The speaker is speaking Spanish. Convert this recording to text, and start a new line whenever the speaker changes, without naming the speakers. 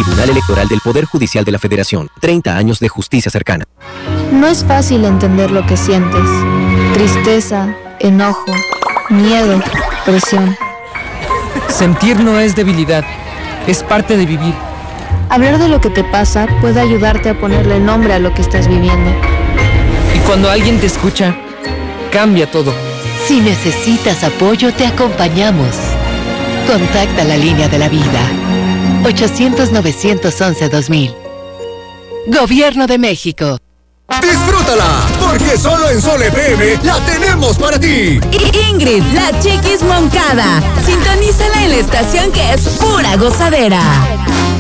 Tribunal Electoral del Poder Judicial de la Federación. 30 años de justicia cercana.
No es fácil entender lo que sientes. Tristeza, enojo, miedo, presión.
Sentir no es debilidad, es parte de vivir.
Hablar de lo que te pasa puede ayudarte a ponerle nombre a lo que estás viviendo.
Y cuando alguien te escucha, cambia todo.
Si necesitas apoyo, te acompañamos. Contacta la línea de la vida. 800-911-2000. Gobierno de México.
¡Disfrútala! Porque solo en Sol FM la tenemos para ti.
Ingrid, la Chiquis Moncada. Sintonízala en la estación que es pura gozadera.